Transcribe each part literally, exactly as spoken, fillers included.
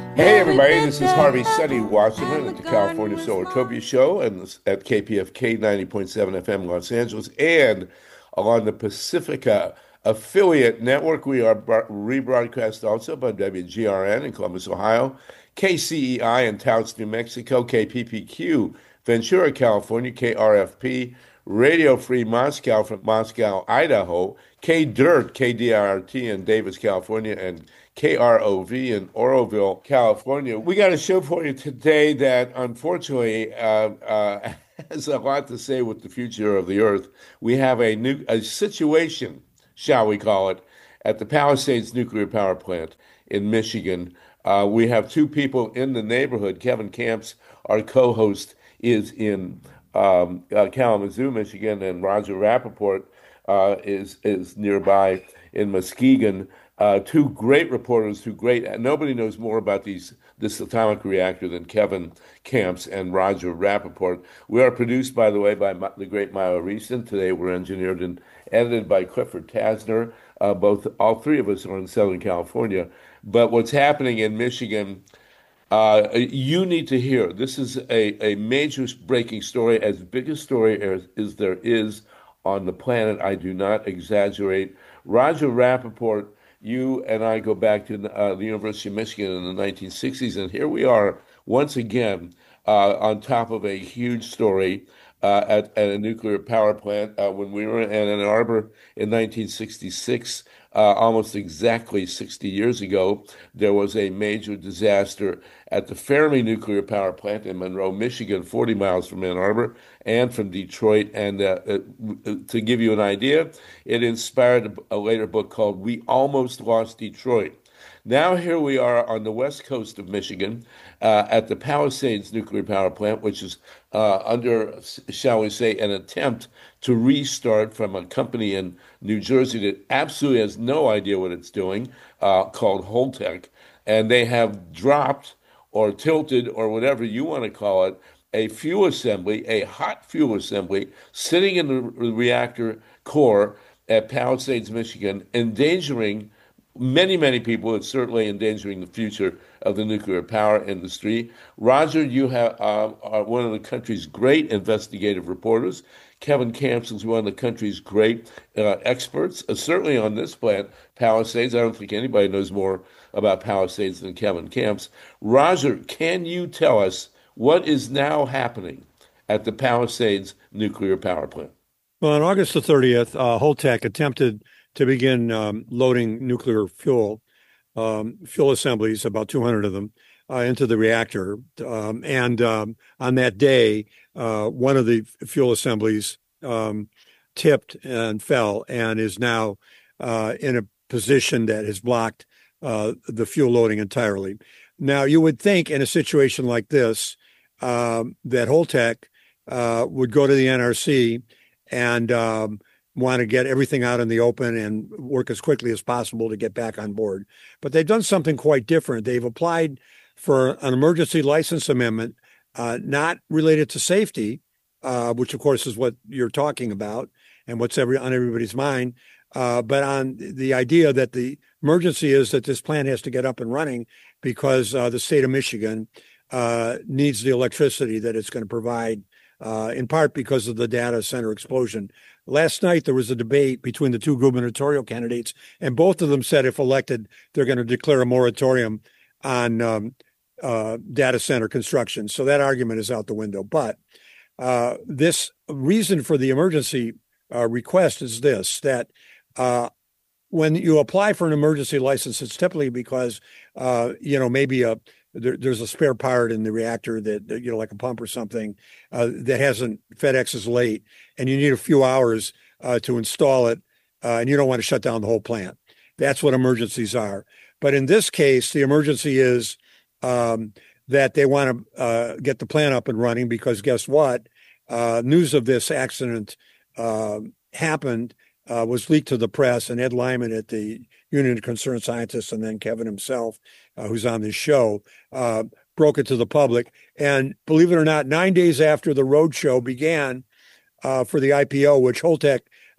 Hey everybody, this is Harvey Sunny Wasserman at the California Solartopia Show and this- at K P F K ninety point seven F M Los Angeles and along the Pacifica affiliate network. We are bro- rebroadcast also by W G R N in Columbus, Ohio, K C E I in Taos, New Mexico, K P P Q Ventura, California, K R F P Radio Free Moscow from Moscow, Idaho, K Dirt, K D I R T in Davis, California, and K R O V in Oroville, California. We got a show for you today that unfortunately uh, uh, has a lot to say with the future of the Earth. We have a new a situation, shall we call it, at the Palisades nuclear power plant in Michigan. Uh, we have two people in the neighborhood. Kevin Camps, our co-host, is in um, uh, Kalamazoo, Michigan, and Roger Rappaport uh, is is nearby in Muskegon. Uh, two great reporters, two great. Nobody knows more about these this atomic reactor than Kevin Camps and Roger Rappaport. We are produced, by the way, by my, the great Maya Reeson. Today, we're engineered and edited by Clifford Tasner. Uh, both, all three of us are in Southern California. But what's happening in Michigan? Uh, you need to hear. This is a, a major breaking story, as big a story as, as there is on the planet. I do not exaggerate. Roger Rappaport, you and I go back to uh, the University of Michigan in the nineteen sixties, and here we are once again uh, on top of a huge story uh, at, at a nuclear power plant. Uh, when we were in Ann Arbor in nineteen sixty-six, uh, almost exactly sixty years ago, there was a major disaster at the Fermi nuclear power plant in Monroe, Michigan, forty miles from Ann Arbor and from Detroit. And uh, uh, to give you an idea, it inspired a later book called We Almost Lost Detroit. Now, here we are on the west coast of Michigan uh, at the Palisades nuclear power plant, which is uh, under, shall we say, an attempt to restart from a company in New Jersey that absolutely has no idea what it's doing, uh, called Holtec. And they have dropped or tilted or whatever you want to call it, a fuel assembly, a hot fuel assembly, sitting in the reactor core at Palisades, Michigan, endangering many, many people. It's certainly endangering the future of the nuclear power industry. Roger, you have, uh, are one of the country's great investigative reporters. Kevin Camps is one of the country's great uh, experts, uh, certainly on this plant, Palisades. I don't think anybody knows more about Palisades than Kevin Camps. Roger, can you tell us what is now happening at the Palisades nuclear power plant? Well, on August the thirtieth, uh, Holtec attempted to begin um, loading nuclear fuel, um, fuel assemblies, about two hundred of them, uh, into the reactor. Um, and um, on that day, uh, one of the fuel assemblies um, tipped and fell and is now uh, in a position that has blocked uh, the fuel loading entirely. Now, you would think in a situation like this um, that Holtec uh, would go to the N R C and um, want to get everything out in the open and work as quickly as possible to get back on board. But they've done something quite different. They've applied for an emergency license amendment, uh, not related to safety, uh, which of course is what you're talking about and what's every on everybody's mind, uh, but on the idea that the emergency is that this plant has to get up and running because uh, the state of Michigan uh, needs the electricity that it's going to provide, uh, in part because of the data center explosion. Last night, there was a debate between the two gubernatorial candidates, and both of them said if elected, they're going to declare a moratorium on um, uh, data center construction. So that argument is out the window. But uh, this reason for the emergency uh, request is this, that uh, when you apply for an emergency license, it's typically because, uh, you know, maybe a there, there's a spare part in the reactor that, that, you know, like a pump or something uh, that hasn't, FedEx is late, and you need a few hours uh, to install it, uh, and you don't want to shut down the whole plant. That's what emergencies are. But in this case, the emergency is um, that they want to uh, get the plant up and running because guess what? Uh, news of this accident uh, happened, uh, was leaked to the press, and Ed Lyman at the Union of Concerned Scientists, and then Kevin himself, uh, who's on this show, uh, broke it to the public. And believe it or not, nine days after the roadshow began uh, for the I P O, which Holtec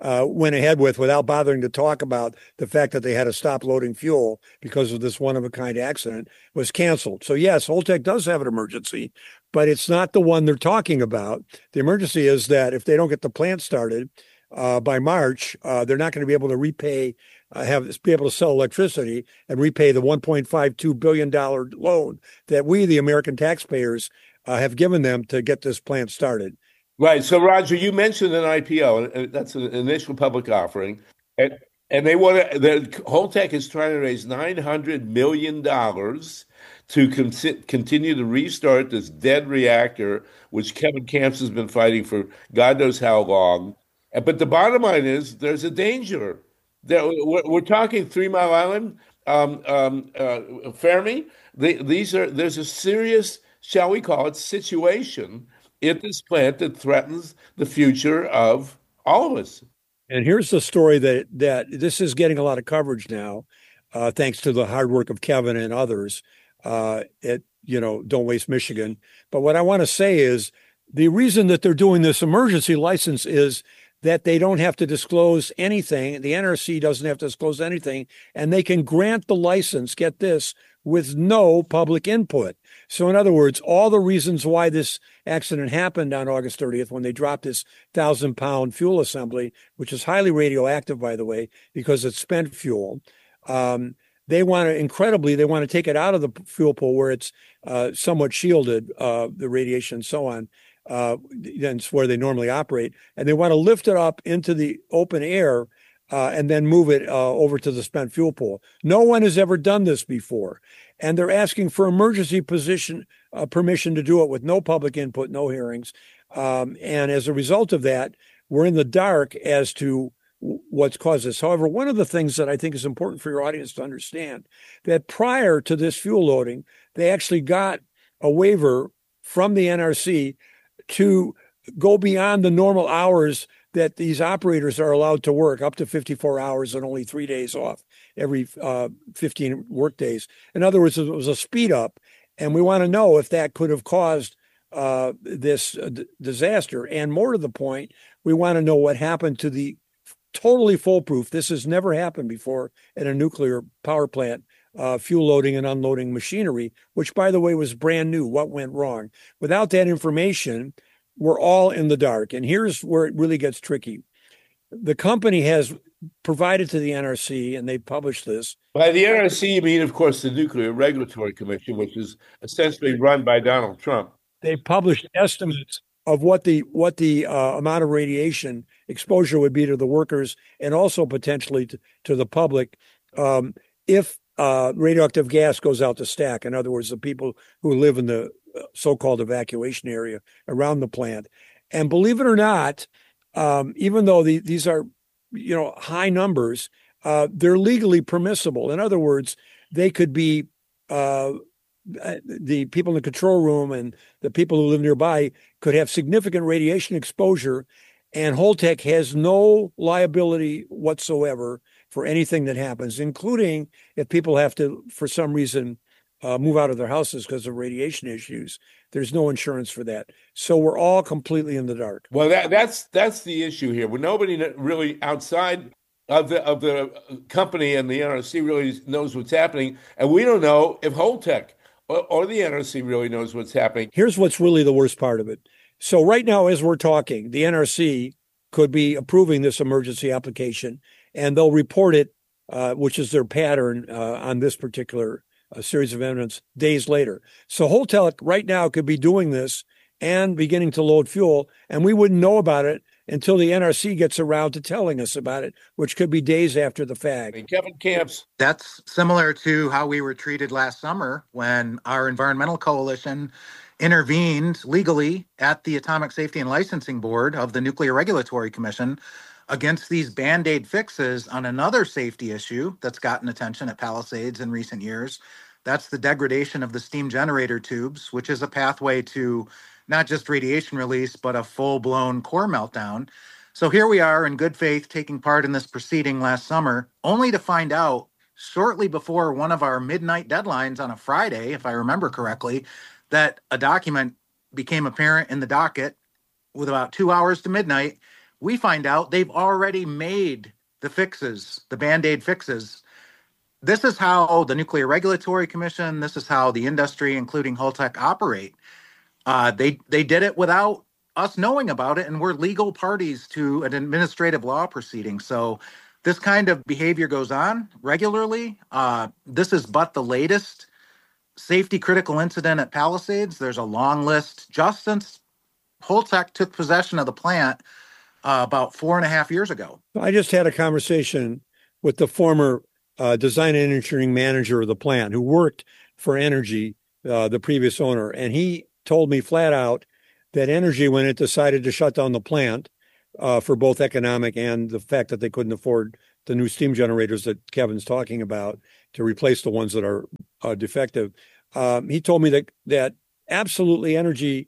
uh, went ahead with without bothering to talk about the fact that they had to stop loading fuel because of this one of a kind accident was canceled. So yes, Holtec does have an emergency, but it's not the one they're talking about. The emergency is that if they don't get the plant started uh, by March, uh, they're not going to be able to repay, uh, have be able to sell electricity and repay the one point five two billion dollars loan that we, the American taxpayers, uh, have given them to get this plant started. Right. So, Roger, you mentioned an I P O, and that's an initial public offering, and and they want to. The Holtec is trying to raise nine hundred million dollars to con continue to restart this dead reactor, which Kevin Camps has been fighting for God knows how long. And- But the bottom line is, there's a danger. There, we're, we're talking Three Mile Island, um, um, uh, Fermi. The, these are there's a serious, shall we call it, situation at this plant that threatens the future of all of us. And here's the story that that this is getting a lot of coverage now, uh, thanks to the hard work of Kevin and others uh, at you know Don't Waste Michigan. But what I want to say is the reason that they're doing this emergency license is that they don't have to disclose anything. The N R C doesn't have to disclose anything, and they can grant the license. Get this, with no public input. So, in other words, all the reasons why this accident happened on August thirtieth, when they dropped this thousand pound fuel assembly, which is highly radioactive, by the way, because it's spent fuel. Um, they want to, incredibly, they want to take it out of the fuel pool where it's uh, somewhat shielded, uh, the radiation and so on. Uh, that's where they normally operate. And they want to lift it up into the open air uh, and then move it uh, over to the spent fuel pool. No one has ever done this before. And they're asking for emergency position uh, permission to do it with no public input, no hearings. Um, and as a result of that, we're in the dark as to what's caused this. However, one of the things that I think is important for your audience to understand, that prior to this fuel loading, they actually got a waiver from the N R C to go beyond the normal hours that these operators are allowed to work, up to fifty-four hours and only three days off every uh, fifteen work days. In other words, it was a speed up. And we want to know if that could have caused uh, this uh, d- disaster. And more to the point, we want to know what happened to the totally foolproof. This has never happened before at a nuclear power plant. Uh, fuel loading and unloading machinery, which, by the way, was brand new. What went wrong? Without that information, we're all in the dark. And here's where it really gets tricky. The company has provided to the N R C, and they published this. By the N R C, you mean, of course, the Nuclear Regulatory Commission, which is essentially run by Donald Trump. They published estimates of what the what the uh, amount of radiation exposure would be to the workers and also potentially to, to the public um, if uh, radioactive gas goes out the stack. In other words, the people who live in the so-called evacuation area around the plant. And believe it or not, um, even though the, these are, you know, high numbers, uh, they're legally permissible. In other words, they could be uh, the people in the control room and the people who live nearby could have significant radiation exposure, and Holtec has no liability whatsoever for anything that happens, including if people have to, for some reason, uh, move out of their houses because of radiation issues. There's no insurance for that. So we're all completely in the dark. Well, that, that's that's the issue here. When nobody really outside of the of the company and the N R C really knows what's happening, and we don't know if Holtec or, or the N R C really knows what's happening. Here's what's really the worst part of it. So right now, as we're talking, the N R C could be approving this emergency application, and they'll report it, uh, which is their pattern uh, on this particular uh, series of evidence, days later. So Holtec right now could be doing this and beginning to load fuel, and we wouldn't know about it until the N R C gets around to telling us about it, which could be days after the fact. And Kevin Camps. That's similar to how we were treated last summer when our environmental coalition intervened legally at the Atomic Safety and Licensing Board of the Nuclear Regulatory Commission against these Band-Aid fixes on another safety issue that's gotten attention at Palisades in recent years. That's the degradation of the steam generator tubes, which is a pathway to not just radiation release, but a full-blown core meltdown. So here we are in good faith taking part in this proceeding last summer, only to find out shortly before one of our midnight deadlines on a Friday, if I remember correctly, that a document became apparent in the docket with about two hours to midnight we find out they've already made the fixes, the Band-Aid fixes. This is how the Nuclear Regulatory Commission, this is how the industry, including Holtec, operate. Uh, they they did it without us knowing about it, and we're legal parties to an administrative law proceeding. So this kind of behavior goes on regularly. Uh, this is but the latest safety critical incident at Palisades. There's a long list just since Holtec took possession of the plant uh, about four and a half years ago. I just had a conversation with the former uh, design and engineering manager of the plant who worked for Energy, uh, the previous owner, and he told me flat out that Energy, when it decided to shut down the plant uh, for both economic and the fact that they couldn't afford the new steam generators that Kevin's talking about to replace the ones that are uh, defective, um, he told me that that absolutely Energy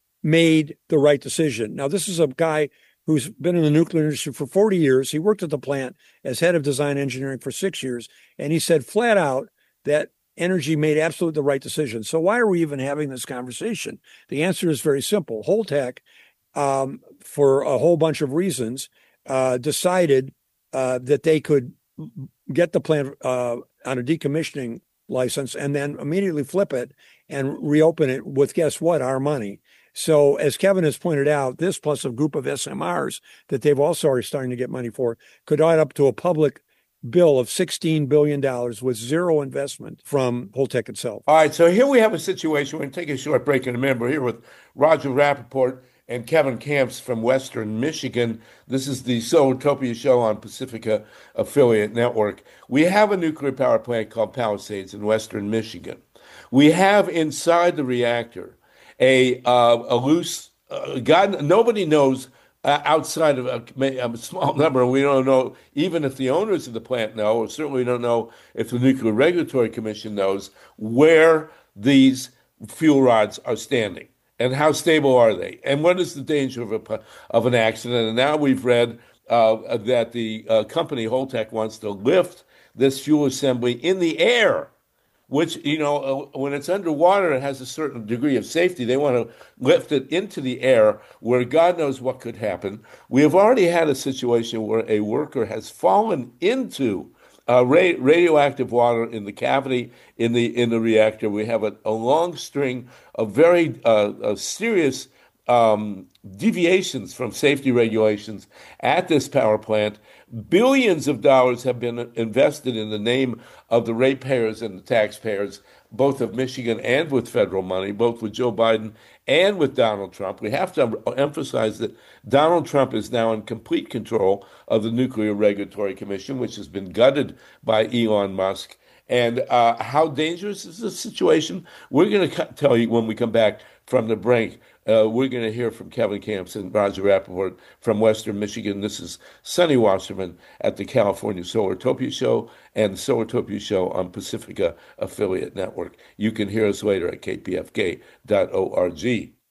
made the right decision. Now, this is a guy who's been in the nuclear industry for forty years. He worked at the plant as head of design engineering for six years, and he said flat out that Energy made absolutely the right decision. So why are we even having this conversation? The answer is very simple. Holtec, um, for a whole bunch of reasons, uh, decided uh, that they could get the plant uh, on a decommissioning license and then immediately flip it and reopen it with, guess what, our money. So as Kevin has pointed out, this plus a group of S M Rs that they've also are starting to get money for could add up to a public bill of sixteen billion dollars with zero investment from Holtec itself. All right, so here we have a situation. We're going to take a short break in a minute. We're here with Roger Rappaport and Kevin Kamps from Western Michigan. This is the Solartopia show on Pacifica Affiliate Network. We have a nuclear power plant called Palisades in Western Michigan. We have inside the reactor a uh, a loose, uh, God, nobody knows uh, outside of a, a small number, and we don't know even if the owners of the plant know, or certainly we don't know if the Nuclear Regulatory Commission knows where these fuel rods are standing and how stable are they, and what is the danger of a of an accident. And now we've read uh, that the uh, company Holtec wants to lift this fuel assembly in the air, which, you know, uh, when it's underwater, it has a certain degree of safety. They want to lift it into the air where God knows what could happen. We have already had a situation where a worker has fallen into uh, ra- radioactive water in the cavity in the in the reactor. We have a, a long string of very uh, uh, serious um, deviations from safety regulations at this power plant. Billions of dollars have been invested in the name of the ratepayers and the taxpayers, both of Michigan and with federal money, both with Joe Biden and with Donald Trump. We have to emphasize that Donald Trump is now in complete control of the Nuclear Regulatory Commission, which has been gutted by Elon Musk. And uh, how dangerous is this situation? We're going to tell you when we come back from the break. Uh, we're going to hear from Kevin Kamps and Roger Rappaport from Western Michigan. This is Sonny Wasserman at the California Solartopia Show and the Solartopia Show on Pacifica Affiliate Network. You can hear us later at k p f k dot org.